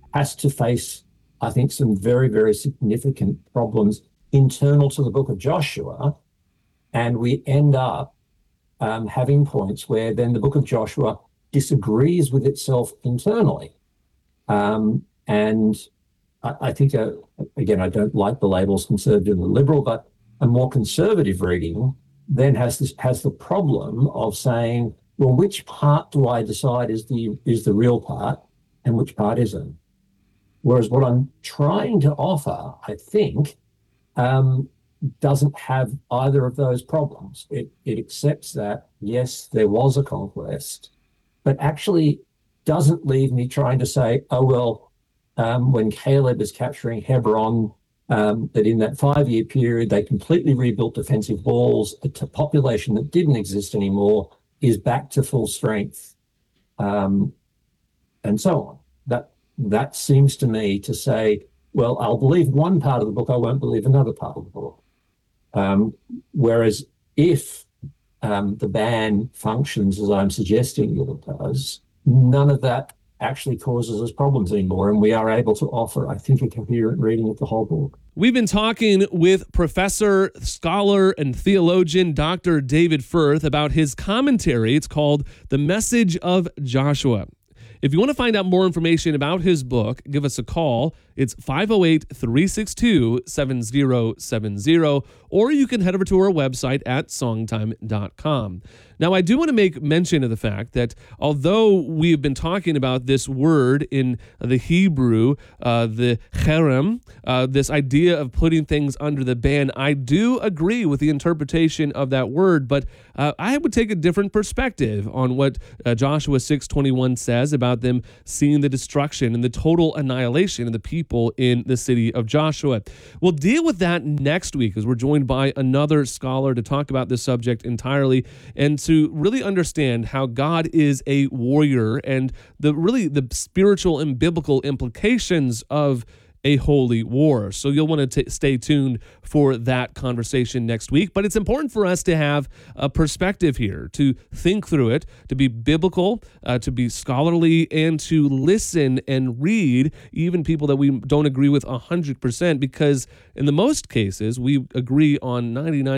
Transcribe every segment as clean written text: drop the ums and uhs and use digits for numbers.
has to face, I think, some very, very significant problems internal to the book of Joshua. And we end up having points where then the book of Joshua disagrees with itself internally. And I think, again, I don't like the labels conservative and liberal, but a more conservative reading then has the problem of saying, well, which part do I decide is the real part and which part isn't? Whereas what I'm trying to offer, I think, doesn't have either of those problems. It accepts that, yes, there was a conquest, but actually doesn't leave me trying to say, oh, well, when Caleb is capturing Hebron, that in that 5-year period, they completely rebuilt defensive walls. A population that didn't exist anymore is back to full strength, and so on. That seems to me to say, well, I'll believe one part of the book, I won't believe another part of the book. Whereas if the ban functions as I'm suggesting that it does, none of that actually causes us problems anymore, and we are able to offer, I think, a coherent reading of the whole book. We've been talking with professor, scholar, and theologian Dr. David Firth about his commentary. It's called The Message of Joshua. If you want to find out more information about his book, give us a call. It's 508-362-7070, or you can head over to our website at songtime.com. Now, I do want to make mention of the fact that although we've been talking about this word in the Hebrew, the cherem, this idea of putting things under the ban, I do agree with the interpretation of that word, but I would take a different perspective on what Joshua 6:21 says about them seeing the destruction and the total annihilation of the people in the city of Joshua. We'll deal with that next week as we're joined by another scholar to talk about this subject entirely and to really understand how God is a warrior and the spiritual and biblical implications of a holy war. So you'll want to stay tuned for that conversation next week. But it's important for us to have a perspective here, to think through it, to be biblical, to be scholarly, and to listen and read even people that we don't agree with 100%, because in the most cases, we agree on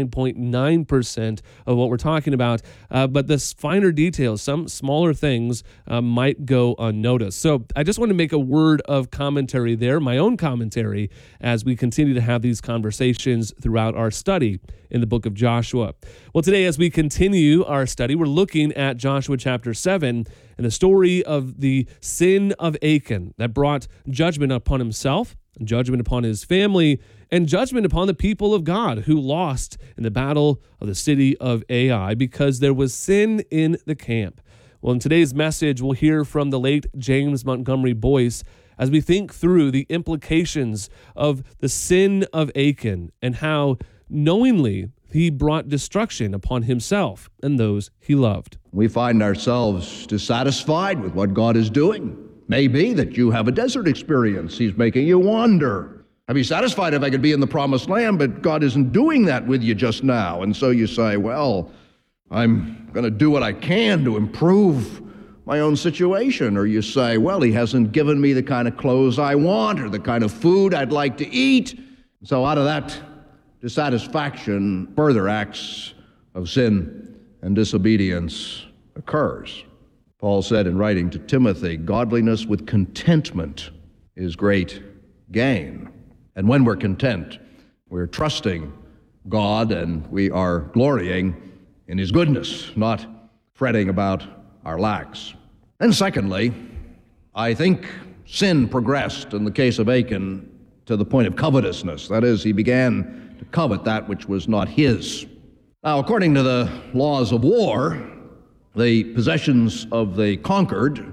99.9% of what we're talking about. But the finer details, some smaller things might go unnoticed. So I just want to make a word of commentary there, my own commentary, as we continue to have these conversations throughout our study in the book of Joshua. Well, today, as we continue our study, we're looking at Joshua chapter 7 and the story of the sin of Achan that brought judgment upon himself, judgment upon his family, and judgment upon the people of God who lost in the battle of the city of Ai because there was sin in the camp. Well, in today's message, we'll hear from the late James Montgomery Boyce as we think through the implications of the sin of Achan and how knowingly he brought destruction upon himself and those he loved. We find ourselves dissatisfied with what God is doing. Maybe that you have a desert experience. He's making you wander. I'd be satisfied if I could be in the promised land, but God isn't doing that with you just now. And so you say, well, I'm going to do what I can to improve my own situation. Or you say, well, he hasn't given me the kind of clothes I want or the kind of food I'd like to eat. So out of that dissatisfaction, further acts of sin and disobedience occurs. Paul said in writing to Timothy, godliness with contentment is great gain. And when we're content, we're trusting God and we are glorying in his goodness, not fretting about our lacks. And secondly, I think sin progressed in the case of Achan to the point of covetousness. That is, he began to covet that which was not his. Now, according to the laws of war, the possessions of the conquered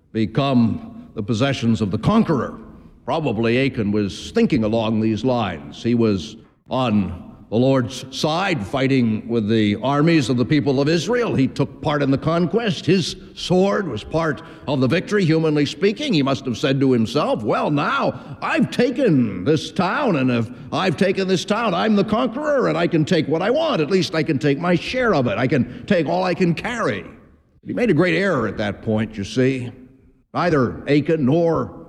become the possessions of the conqueror. Probably Achan was thinking along these lines. He was on the Lord's side, fighting with the armies of the people of Israel. He took part in the conquest. His sword was part of the victory, humanly speaking. He must have said to himself, well, now I've taken this town, and if I've taken this town, I'm the conqueror, and I can take what I want. At least I can take my share of it. I can take all I can carry. He made a great error at that point, you see. Neither Achan nor